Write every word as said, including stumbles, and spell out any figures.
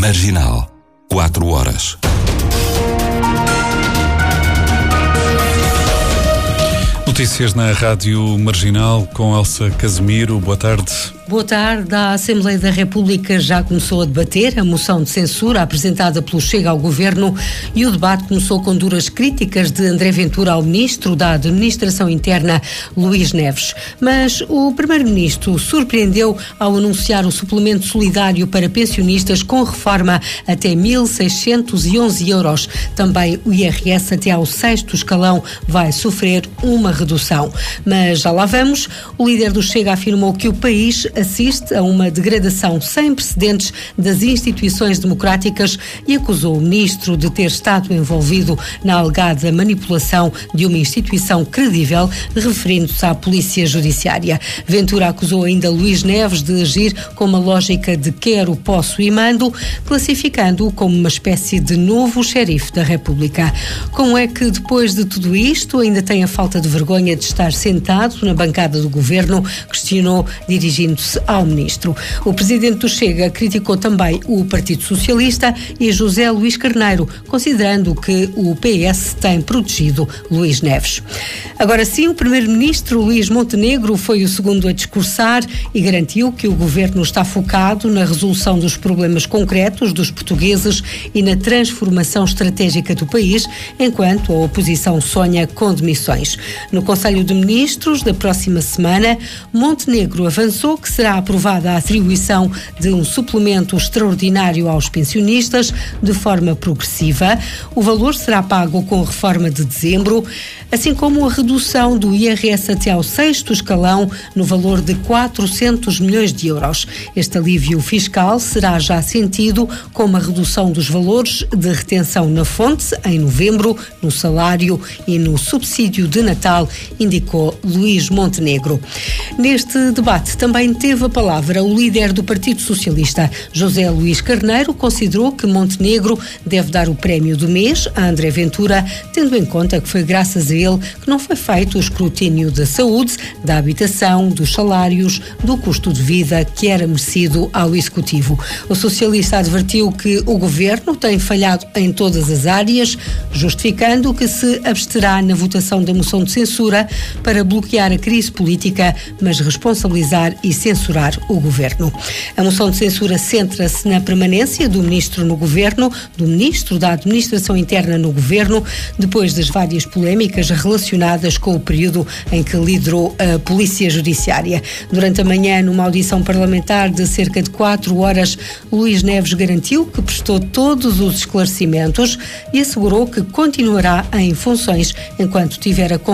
Marginal. Quatro horas. Notícias na Rádio Marginal com Elsa Casemiro. Boa tarde. Boa tarde. A Assembleia da República já começou a debater a moção de censura apresentada pelo Chega ao Governo e o debate começou com duras críticas de André Ventura ao Ministro da Administração Interna, Luís Neves. Mas o Primeiro-Ministro surpreendeu ao anunciar o suplemento solidário para pensionistas com reforma até mil seiscentos e onze euros. Também o I R S até ao sexto escalão vai sofrer uma redução. Mas já lá vamos. O líder do Chega afirmou que o país assiste a uma degradação sem precedentes das instituições democráticas e acusou o ministro de ter estado envolvido na alegada manipulação de uma instituição credível, referindo-se à Polícia Judiciária. Ventura acusou ainda Luís Neves de agir com uma lógica de quero, posso e mando, classificando-o como uma espécie de novo xerife da República. Como é que depois de tudo isto ainda tem a falta de vergonha de estar sentado na bancada do governo? Questionou, dirigindo-se ao ministro. O presidente do Chega criticou também o Partido Socialista e José Luís Carneiro, considerando que o P S tem protegido Luís Neves. Agora sim, o primeiro-ministro Luís Montenegro foi o segundo a discursar e garantiu que o governo está focado na resolução dos problemas concretos dos portugueses e na transformação estratégica do país, enquanto a oposição sonha com demissões. No Conselho de Ministros da próxima semana, Montenegro avançou que será aprovada a atribuição de um suplemento extraordinário aos pensionistas de forma progressiva. O valor será pago com a reforma de dezembro, assim como a redução do I R S até ao sexto escalão no valor de quatrocentos milhões de euros. Este alívio fiscal será já sentido com uma redução dos valores de retenção na fonte em novembro, no salário e no subsídio de Natal, indicou Luís Montenegro. Neste debate também teve a palavra o líder do Partido Socialista, José Luís Carneiro, considerou que Montenegro deve dar o prémio do mês a André Ventura, tendo em conta que foi graças a ele que não foi feito o escrutínio da saúde, da habitação, dos salários, do custo de vida que era merecido ao Executivo. O socialista advertiu que o governo tem falhado em todas as áreas, justificando que se absterá na votação da moção de censura para bloquear a crise política, mas responsabilizar e censurar o governo. A moção de censura centra-se na permanência do ministro no governo, do ministro da Administração Interna no governo, depois das várias polémicas relacionadas com o período em que liderou a Polícia Judiciária. Durante a manhã, numa audição parlamentar de cerca de quatro horas, Luís Neves garantiu que prestou todos os esclarecimentos e assegurou que continuará em funções enquanto tiver a